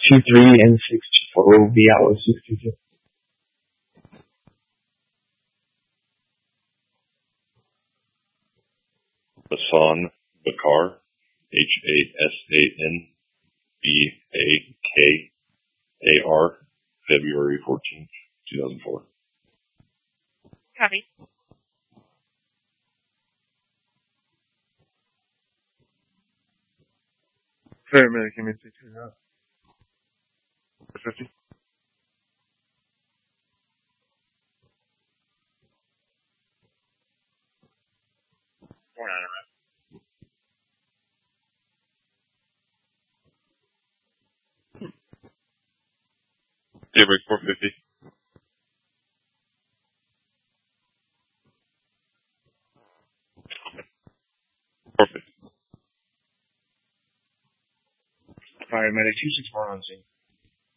23 and 64 VL 62. Hassan Bakar, Hassan Bakar, February 14th, 2004. Copy. Paramedic, give me 2 out. 50. Daybreak 450. Paramedic 264 on scene.